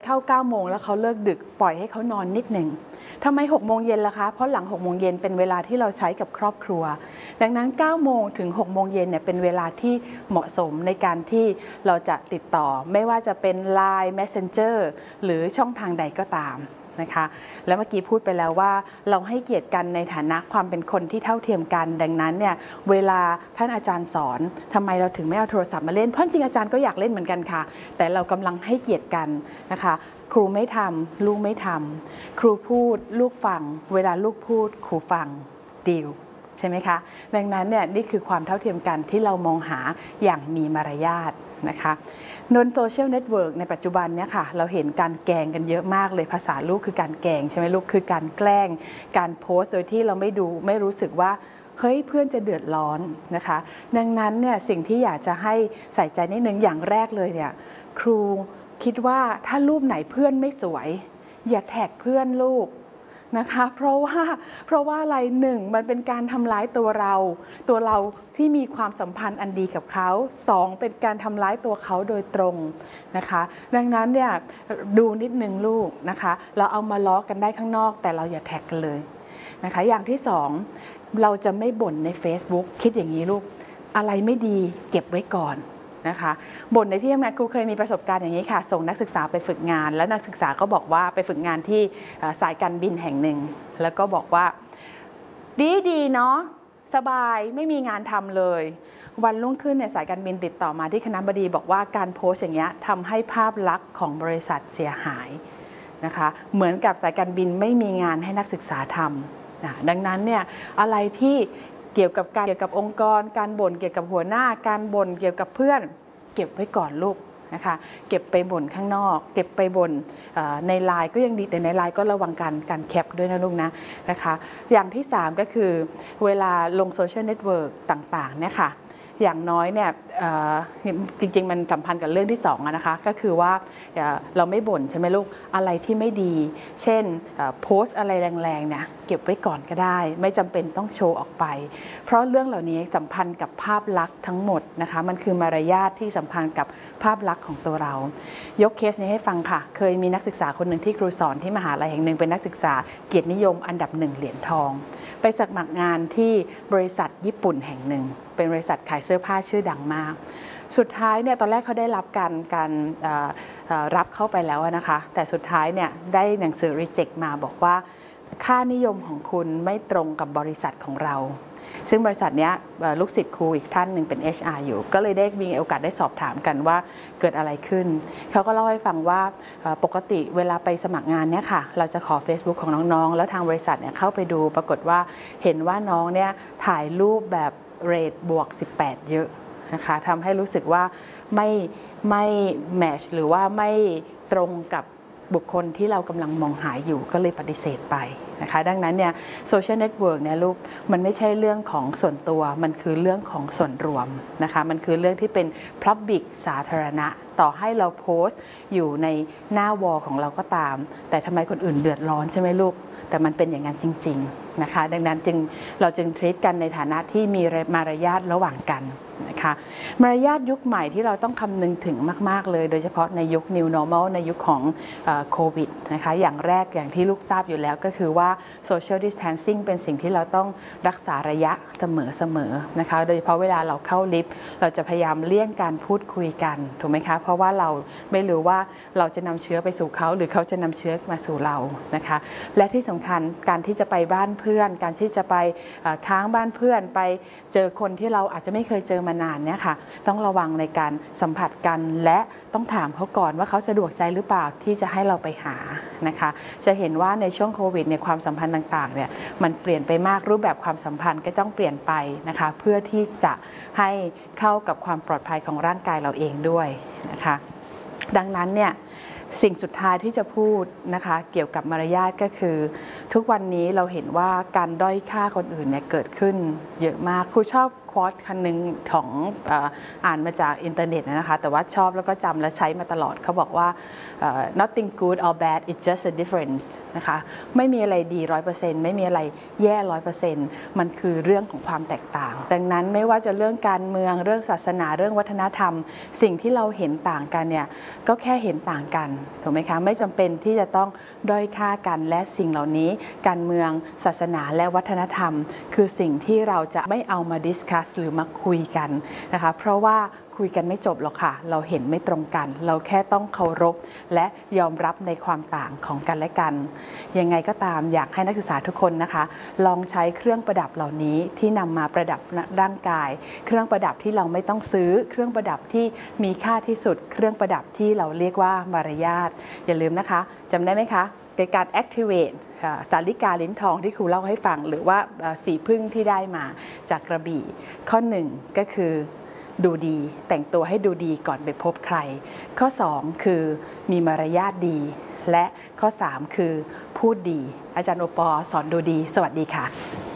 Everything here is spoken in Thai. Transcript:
เข้า9 โมงแล้วเขาเลิกดึกปล่อยให้เขานอนนิดหนึ่งทำไม6 โมงเย็นล่ะคะเพราะหลัง6 โมงเย็นเป็นเวลาที่เราใช้กับครอบครัวดังนั้น9 โมงถึง6 โมงเย็นเนี่ยเป็นเวลาที่เหมาะสมในการที่เราจะติดต่อไม่ว่าจะเป็น Line Messenger หรือช่องทางใดก็ตามนะคะแล้วเมื่อกี้พูดไปแล้วว่าเราให้เกียรติกันในฐานะความเป็นคนที่เท่าเทียมกันดังนั้นเนี่ยเวลาท่านอาจารย์สอนทำไมเราถึงไม่เอาโทรศัพท์มาเล่นเพราะจริงอาจารย์ก็อยากเล่นเหมือนกันค่ะแต่เรากำลังให้เกียรติกันนะคะครูไม่ทำลูกไม่ทำครูพูดลูกฟังเวลาลูกพูดครูฟังดีลใช่ไหมคะดังนั้นเนี่ยนี่คือความเท่าเทียมกันที่เรามองหาอย่างมีมารยาทนะคะบนโซเชียลเน็ตเวิร์กในปัจจุบันเนี่ยค่ะเราเห็นการแกล้งกันเยอะมากเลยภาษาลูกคือการแกล้งใช่ไหมลูกคือการแกล้งการโพสต์โดยที่เราไม่รู้สึกว่าเฮ้ยเพื่อนจะเดือดร้อนนะคะดังนั้นเนี่ยสิ่งที่อยากจะให้ใส่ใจนิดนึงอย่างแรกเลยเนี่ยครูคิดว่าถ้ารูปไหนเพื่อนไม่สวยอย่าแท็กเพื่อนลูกนะคะเพราะว่าอะไรหนึ่งมันเป็นการทำร้ายตัวเราที่มีความสัมพันธ์อันดีกับเขาสองเป็นการทำร้ายตัวเขาโดยตรงนะคะดังนั้นเนี่ยดูนิดนึงลูกนะคะเราเอามาล้อกันได้ข้างนอกแต่เราอย่าแท็กกันเลยนะคะอย่างที่สองเราจะไม่บ่นใน Facebook คิดอย่างนี้ลูกอะไรไม่ดีเก็บไว้ก่อนนะคะบ่นในที่ทำงานครูเคยมีประสบการณ์อย่างนี้ค่ะส่งนักศึกษาไปฝึกงานแล้วนักศึกษาก็บอกว่าไปฝึกงานที่สายการบินแห่งหนึ่งแล้วก็บอกว่าดีเนาะสบายไม่มีงานทำเลยวันรุ่งขึ้นเนี่ยสายการบินติดต่อมาที่คณบดีบอกว่าการโพสต์อย่างเงี้ยทำให้ภาพลักษณ์ของบริษัทเสียหายนะคะเหมือนกับสายการบินไม่มีงานให้นักศึกษาทำนะดังนั้นเนี่ยอะไรที่เกี่ยวกับองค์กรการบ่นเกี่ยวกับหัวหน้าการบ่นเกี่ยวกับเพื่อนเก็บไว้ก่อนลูกนะคะเก็บไปบ่นข้างนอกเก็บไปบ่นในไลน์ก็ยังดีแต่ในไลน์ก็ระวังการแคปด้วยนะลูกนะคะอย่างที่3ก็คือเวลาลงโซเชียลเน็ตเวิร์กต่างๆเนี่ยค่ะอย่างน้อยเนี่ยจริงๆมันสัมพันธ์กับเรื่องที่2นะคะก็คือว่าเราไม่บ่นใช่ไหมลูกอะไรที่ไม่ดีเช่นโพสต์อะไรแรงๆเนี่ยเก็บไว้ก่อนก็ได้ไม่จำเป็นต้องโชว์ออกไปเพราะเรื่องเหล่านี้สัมพันธ์กับภาพลักษณ์ทั้งหมดนะคะมันคือมารยาทที่สัมพันธ์กับภาพลักษณ์ของตัวเรายกเคสนี้ให้ฟังค่ะเคยมีนักศึกษาคนหนึ่งที่ครูสอนที่มหาลัยแห่งหนึ่งเป็นนักศึกษาเกียรตินิยมอันดับ1เหรียญทองไปสมัครงานที่บริษัทญี่ปุ่นแห่งหนึ่งเป็นบริษัทขายเสื้อผ้าชื่อดังมากสุดท้ายเนี่ยตอนแรกเขาได้รับการรับเข้าไปแล้วนะคะแต่สุดท้ายเนี่ยได้หนังสือ reject มาบอกว่าค่านิยมของคุณไม่ตรงกับบริษัทของเราซึ่งบริษัทนี้ลูกศิษย์ครูอีกท่านหนึ่งเป็น HR อยู่ก็เลยได้มีโอกาสได้สอบถามกันว่าเกิดอะไรขึ้นเขาก็เล่าให้ฟังว่าปกติเวลาไปสมัครงานเนี่ยค่ะเราจะขอ Facebook ของน้องๆแล้วทางบริษัทเนี่ยเข้าไปดูปรากฏว่าเห็นว่าน้องเนี่ยถ่ายรูปแบบเรทบวก18เยอะนะคะทำให้รู้สึกว่าไม่แมชหรือว่าไม่ตรงกับบุคคลที่เรากำลังมองหาอยู่ก็เลยปฏิเสธไปนะคะดังนั้นเนี่ยโซเชียลเน็ตเวิร์กเนี่ยลูกมันไม่ใช่เรื่องของส่วนตัวมันคือเรื่องของส่วนรวมนะคะมันคือเรื่องที่เป็น Public สาธารณะต่อให้เราโพสต์อยู่ในหน้าวอลของเราก็ตามแต่ทำไมคนอื่นเดือดร้อนใช่ไหมลูกแต่มันเป็นอย่างนั้นจริงๆนะคะดังนั้นเราจึงทรีตกันในฐานะที่มีมารยาทระหว่างกันนะคะมารยาทยุคใหม่ที่เราต้องคำนึงถึงมากๆเลยโดยเฉพาะในยุค New Normal ในยุคของโควิดนะคะอย่างแรกอย่างที่ลูกทราบอยู่แล้วก็คือว่า Social Distancing เป็นสิ่งที่เราต้องรักษาระยะเสมอนะคะโดยเฉพาะเวลาเราเข้าลิฟต์เราจะพยายามเลี่ยงการพูดคุยกันถูกไหมคะเพราะว่าเราไม่รู้ว่าเราจะนำเชื้อไปสู่เขาหรือเขาจะนำเชื้อมาสู่เรานะคะและที่สำคัญการที่จะไปบ้านเพื่อนการที่จะไปค้างบ้านเพื่อนไปเจอคนที่เราอาจจะไม่เคยเจอมานานเนี่ยค่ะต้องระวังในการสัมผัสกันและต้องถามเขาก่อนว่าเขาสะดวกใจหรือเปล่าที่จะให้เราไปหานะคะจะเห็นว่าในช่วงโควิดในความสัมพันธ์ต่างๆเนี่ยมันเปลี่ยนไปมากรูปแบบความสัมพันธ์ก็ต้องเปลี่ยนไปนะคะเพื่อที่จะให้เข้ากับความปลอดภัยของร่างกายเราเองด้วยนะคะดังนั้นเนี่ยสิ่งสุดท้ายที่จะพูดนะคะเกี่ยวกับมารยาทก็คือทุกวันนี้เราเห็นว่าการด้อยค่าคนอื่นเนี่ยเกิดขึ้นเยอะมากครูชอบควอตคันหนึ่งของอ่านมาจากอินเทอร์เน็ตนะคะแต่ว่าชอบแล้วก็จำและใช้มาตลอดเขาบอกว่า nothing good or bad it's just a difference นะคะไม่มีอะไรดี 100% ไม่มีอะไรแย่ 100% มันคือเรื่องของความแตกต่างดังนั้นไม่ว่าจะเรื่องการเมืองเรื่องศาสนาเรื่องวัฒนธรรมสิ่งที่เราเห็นต่างกันเนี่ยก็แค่เห็นต่างกันถูกไหมคะไม่จำเป็นที่จะต้องด้อยค่ากันและสิ่งเหล่านี้การเมืองศาสนาและวัฒนธรรมคือสิ่งที่เราจะไม่เอามาดิสคัสหรือมาคุยกันนะคะเพราะว่าคุยกันไม่จบหรอกค่ะเราเห็นไม่ตรงกันเราแค่ต้องเคารพและยอมรับในความต่างของกันและกันยังไงก็ตามอยากให้นักศึกษาทุกคนนะคะลองใช้เครื่องประดับเหล่านี้ที่นำมาประดับร่างกายเครื่องประดับที่เราไม่ต้องซื้อเครื่องประดับที่มีค่าที่สุดเครื่องประดับที่เราเรียกว่ามารยาทอย่าลืมนะคะจำได้ไหมคะในการ activate สาลิกาลิ้นทองที่ครูเล่าให้ฟังหรือว่าสีพึ่งที่ได้มาจากกระบี่ข้อหนึ่งก็คือดูดีแต่งตัวให้ดูดีก่อนไปพบใครข้อ2คือมีมารยาทดีและข้อ3คือพูดดีอาจารย์โอปอสอนดูดีสวัสดีค่ะ